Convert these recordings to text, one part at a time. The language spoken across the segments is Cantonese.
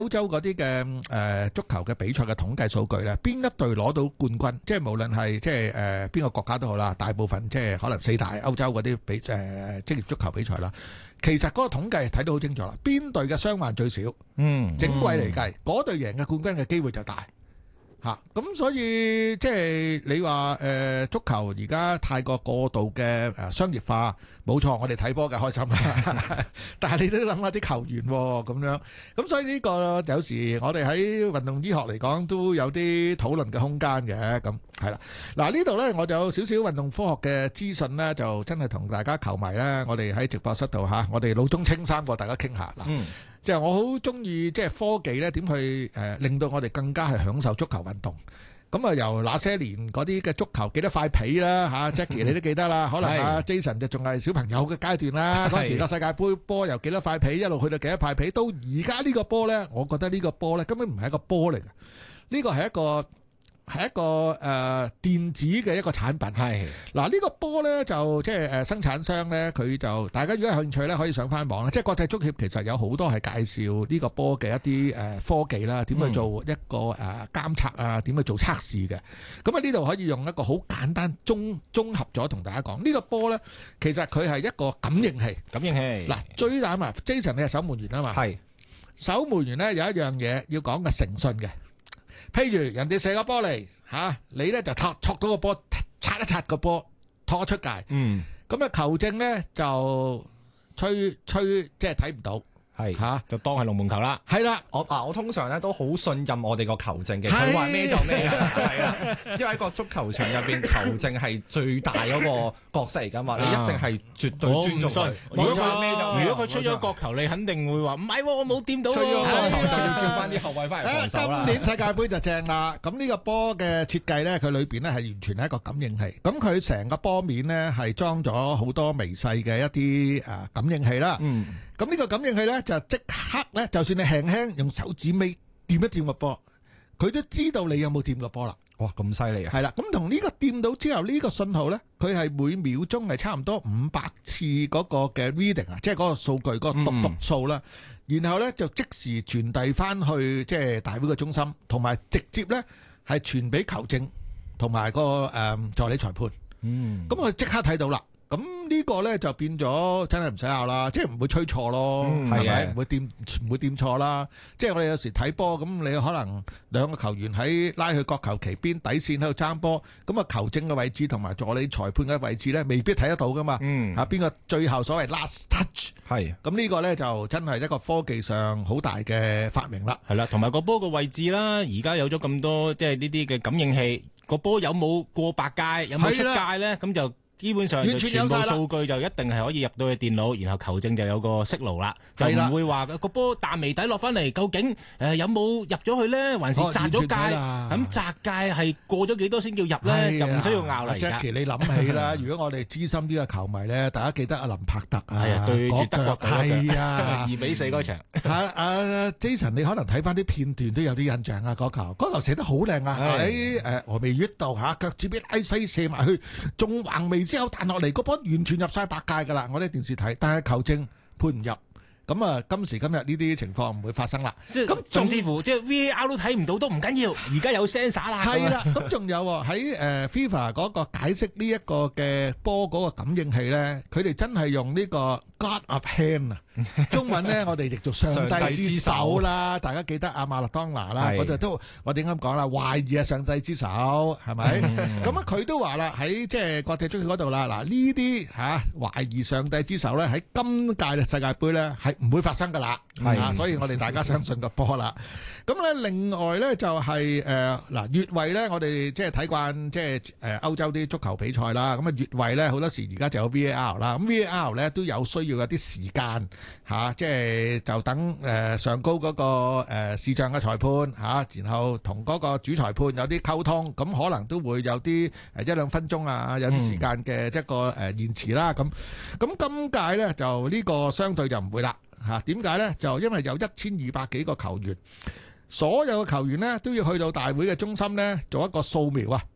歐洲嗰啲嘅足球嘅比賽嘅統計數據咧，邊一隊攞到冠軍，即係無論係即係邊個國家都好啦，大部分即係可能四大歐洲嗰啲職業足球比賽啦，其實嗰個統計睇到好清楚啦，邊隊嘅傷患最少，整季嚟計，嗰隊贏嘅冠軍嘅機會就大。咁所以即係你話足球而家太過度嘅商業化，冇錯，我哋睇波嘅開心啦。但係你都諗下啲球員咁樣，咁所以呢個有時我哋喺運動醫學嚟講都有啲討論嘅空間嘅，咁係啦。嗱呢度呢，我就有少少運動科學嘅資訊呢，就真係同大家球迷呢，我哋喺直播室度我哋老中青三個大家傾下嗱。即係我好中意即係科技咧點去令到我哋更加係享受足球運動。咁啊由那些年嗰啲嘅足球幾多塊皮啦Jackie 你都記得啦，可能Jason 就仲係小朋友嘅階段啦。嗰時個世界盃波由幾多塊皮一路去到幾多塊皮，到而家呢個波咧，我覺得呢個波咧根本唔係一個波嚟嘅，呢個係一個電子嘅一個產品。係嗱呢個波咧就即係生產商咧，佢就大家如果有興趣咧，可以上翻網啦。即係國際足協其實有好多係介紹呢個波嘅一啲科技啦，點去做一個監察啊，點去做測試嘅。咁啊呢度可以用一個好簡單綜合咗同大家講，呢個波咧其實佢係一個感應器。感應器嗱最大嘛 ，Jason 你係守門員啊嘛，係守門員咧有一樣嘢要講嘅誠信嘅。譬如人哋射個波嚟你咧就戳到個波，擦一擦個波，拖出界。咁啊球證咧就吹即係睇唔到，就當係龍門球啦。係啦， 我通常咧都好信任我哋個球證嘅，佢話咩就咩係啊。因為喺個足球場入邊，球證係最大嗰個角色嚟噶嘛，你一定係絕對尊重佢。如果佢出咗角球，你肯定會話唔係，我冇掂到。 出咗角球就要叫翻啲後衛翻嚟防守啦。 今年世界盃就正啦，咁呢個波嘅設計咧，佢裏邊咧係完全係一個感應器。咁佢成個波面咧係裝咗好多微細嘅一啲感應器啦。咁呢個感應器咧就即刻咧，就算你輕輕用手指尾掂一掂個波，佢都知道你有冇掂個波啦。 哇，咁犀利啊！ 係啦，咁同呢個掂到之後，呢個信號咧，佢係每秒鐘係差唔多500次嗰個嘅 reading 啊，即係嗰個數據嗰個讀數啦。然後咧就即時傳遞翻去即係大會嘅中心，同埋直接咧係傳俾球證同埋個助理裁判。咁我即刻睇到啦。咁呢個咧就變咗真係唔使拗啦，即係唔會吹錯咯，係咪？唔會掂錯啦。即係我哋有時睇波咁，你可能兩個球員喺拉去角球旗邊底線喺度爭波，咁啊球證嘅位置同埋助理裁判嘅位置咧，未必睇得到噶嘛。邊個最後所謂 last touch 係咁呢個咧就真係一個科技上好大嘅發明啦。 係啦，同埋個波嘅位置啦，而家有咗咁多即係呢啲嘅感應器，個波有冇過白界，有冇出界咧，咁就基本上全部數據就一定係可以入到去電腦，然後球證就有個息路啦，就唔會話個波彈眉底落翻嚟，究竟有冇入咗去咧，還是擲咗界？咁擲界係過咗幾多先叫入咧？就唔需要拗啦。 Jackie，你諗起啦，如果我哋資深啲嘅球迷咧，大家記得阿林柏特啊， 對住德國係啊 2-4嗰場。 Jason， 你可能睇翻啲片段都有啲印象啊，嗰球射得好靚啊，喺峨眉月度腳趾邊挨西射埋去，中橫眉之後彈落嚟，個波完全入晒白界噶啦！我哋電視睇，但係球證判唔入。咁啊，今時今日呢啲情況唔會發生啦。 咁甚至乎即係 VAR 都睇唔到都唔緊要，而家有 sensor 啦。 係啦，咁仲有喺FIFA 嗰個解釋呢一個嘅波嗰個感應器咧，佢哋真係用呢個 God of Hand 啊，中文咧我哋譯做上帝之手啦。大家記得阿馬勒當拿啦，我哋都我點咁講啦？懷疑係上帝之手係咪？咁啊佢都話啦，喺即係國際足協嗰度啦，嗱呢啲懷疑上帝之手咧，喺今屆嘅世界盃咧係唔會發生噶啦，所以我哋大家相信個波啦。咁咧，另外咧就係越位咧，我哋即係睇慣即係歐洲啲足球比賽啦。咁啊越位咧好多時而家就有 VAR 啦。咁 VAR 咧都有需要有啲時間即係就等上高嗰個視像嘅裁判然後同嗰個主裁判有啲溝通，咁可能都會有啲1-2分鐘啊，有啲時間嘅一個延遲啦。咁今屆咧就呢個相對就唔會啦。點解呢？就因為有1200幾個球員，所有嘅球員呢都要去到大會嘅中心呢做一個掃描啊，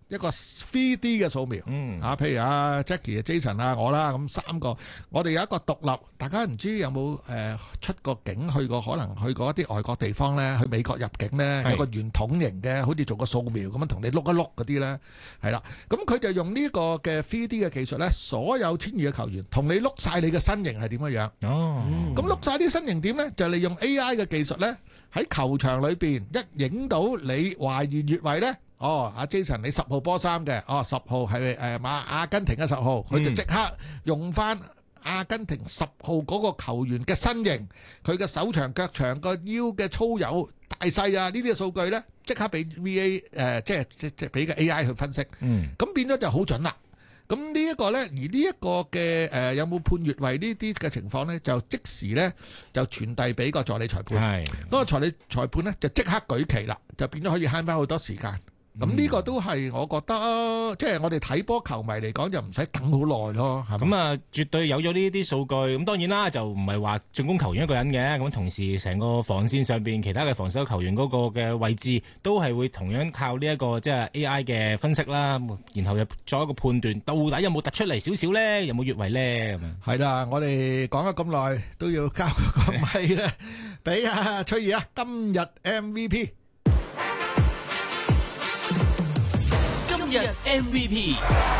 一個 3D 嘅掃描，譬如阿 Jackie、Jason 啊我啦，咁3個，我哋有一個獨立，大家唔知有冇出過境去過，可能去過一啲外國地方咧，去美國入境咧，有個圓筒形嘅，好似做個掃描咁樣同你碌一碌嗰啲咧，係啦，咁佢就用呢個嘅 3D 嘅技術咧，所有簽約嘅球員同你碌晒你嘅身形係點樣樣，咁碌晒啲身形點咧，就利用 AI 嘅技術咧，喺球場裏邊一影到你懷疑越位咧。阿 Jason 你10號波衫嘅，10號係阿根廷嘅10號，佢就即刻用翻阿根廷10號嗰個球員嘅身形，佢嘅手長腳長個腰嘅粗幼大細啊，呢啲嘅數據咧，即刻俾 VA 即係俾個 AI 去分析，咁變咗就好準啦。咁呢一個咧，而呢一個嘅有冇判越位呢啲嘅情況咧，就即時咧就傳遞俾個助理裁判，嗰個助理裁判咧就即刻舉旗啦，就變咗可以慳翻好多時間。咁呢個都係我覺得，即係我哋睇波球迷嚟講，就唔使等好耐咯。 咁啊，絕對有咗呢啲數據。咁當然啦，就唔係話進攻球員一個人嘅。咁同時，成個防線上邊其他嘅防守球員嗰個嘅位置，都係會同樣靠呢一個即係 AI 嘅分析啦。然後又作一個判斷，到底有冇突出嚟少少咧？有冇越位咧？咁樣係啦，我哋講咗咁耐，都要交個咪咧，俾阿崔怡啊，今日 MVP。 MVP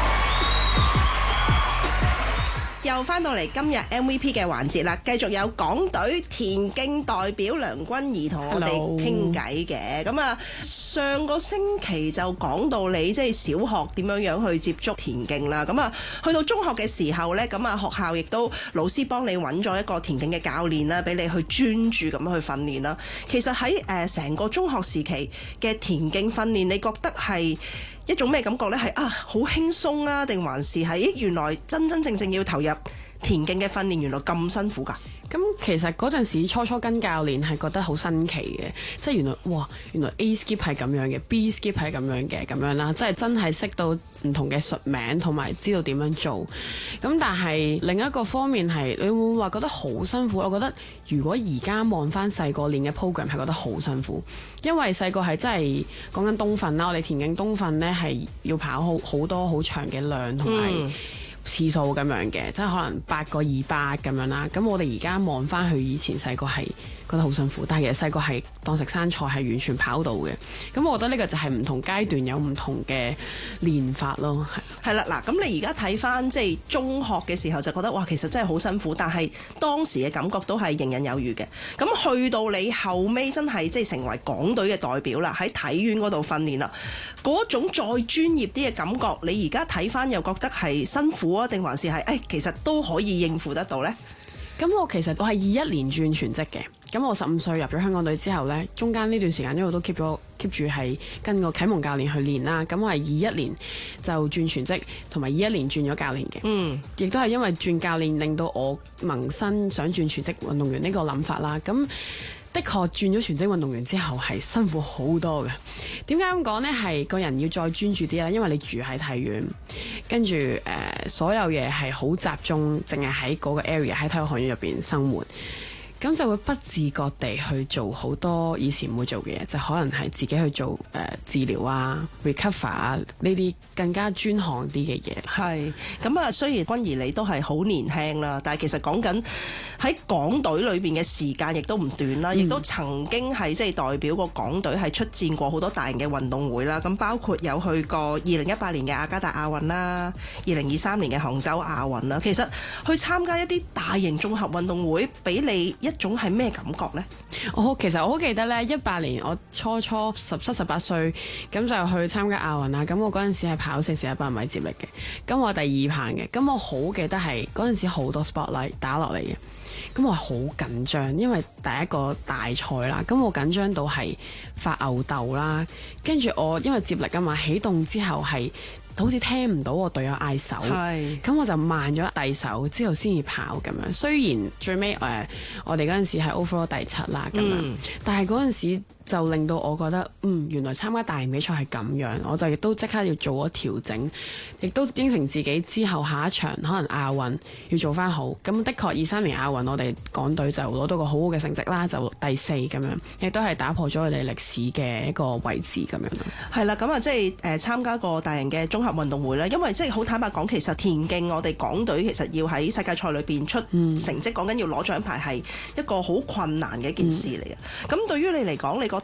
又翻到嚟今日 MVP 嘅環節啦，繼續有港隊田徑代表梁君怡同我哋傾偈嘅。咁啊，上個星期就講到你即係小學點樣去接觸田徑啦。咁啊，去到中學嘅時候呢，咁啊學校亦都老師幫你揾咗一個田徑嘅教練啦，俾你去專注咁去訓練啦。其實喺成個中學時期嘅田徑訓練，你覺得係一種咩感覺呢？係好輕鬆啊，定還是係原來真真正正要投入田徑嘅訓練，原來咁辛苦㗎？ 咁其實嗰陣時初初跟教練係覺得好新奇嘅，即係原來 A skip 係咁樣嘅，B skip 係咁樣嘅，咁樣啦，即係真係識到唔同嘅術名，同埋知道點樣做。咁但係另一個方面係，你會唔會話覺得好辛苦？我覺得如果而家望翻細個練嘅 program 係覺得好辛苦，因為細個係真係講緊冬訓啦，我哋田徑冬訓呢係要跑好多好長嘅量同埋次數咁樣嘅，即係可能8個200咁樣啦。咁我哋而家望翻去以前細個係覺得好辛苦，但係其實細個係當食生菜，係完全跑到嘅。咁我覺得呢個就係唔同階段有唔同嘅練法咯。 係啦，嗱，咁你而家睇翻即係中學嘅時候就覺得哇，其實真係好辛苦，但係當時嘅感覺都係游刃有餘嘅。咁去到你後尾真係即係成為港隊嘅代表啦，喺體院嗰度訓練啦，嗰種再專業啲嘅感覺，你而家睇翻又覺得係辛苦啊，定還是係其實都可以應付得到呢？ 咁我其實我係21年轉全職嘅。咁我15歲入咗香港隊之後呢，中間呢段時間因為都 keep 住係跟個啟蒙教練去練啦。咁我係21年就轉全職，同埋21年轉咗教練嘅。亦都係因為轉教練令到我萌生想轉全職運動員呢個諗法啦。咁的確轉咗全職運動員之後係辛苦好多嘅。點解咁講呢？係個人要再專注啲啦，因為你住喺體院，跟住所有嘢係好集中，淨係喺嗰個 area 喺體育學院入邊生活。咁就會不自覺地去做好多以前唔會做嘅嘢，就可能係自己去做治療啊、recover 啊呢啲更加專項啲嘅嘢。係咁啊，雖然君怡你都係好年輕啦，但係其實講緊喺港隊裏邊嘅時間亦都唔短啦，亦都曾經係即係代表過港隊係出戰過好多大型嘅運動會啦。咁包括有去過2018年嘅雅加達亞運啦、2023年嘅杭州亞運啦。其實去參加一啲大型綜合運動會，俾你一種係咩感覺呢？ 其實我好記得呢，18年我初17、18歲咁就去參加亞運啦。咁我嗰陣時係跑4x100米接力嘅，咁我第2棒嘅。咁我好記得係嗰陣時好多 spotlight 打落嚟嘅，咁我好緊張，因為第一個大賽啦。咁我緊張到係發吽哣啦，跟住我因為接力啊嘛，起動之後係好似聽唔到我隊友嗌手，咁我就慢咗遞手之後先至跑咁樣。雖然最尾我哋嗰陣時係 overall 第7啦咁樣，但係嗰陣時就令到我覺得，原來參加大型比賽係咁樣，我就亦都即刻要做咗調整，亦都應承自己之後下一場可能亞運要做翻好。咁的確23年亞運我哋港隊就攞到個好好嘅成績啦，就第4咁樣，亦都係打破咗佢哋歷史嘅一個位置咁樣咯。 係啦，咁啊即係參加個大型嘅綜合運動會啦，因為即係好坦白講，其實田徑我哋港隊其實要喺世界賽裏邊出成績，講緊要攞獎牌係一個好困難嘅一件事嚟嘅。咁對於你嚟講，你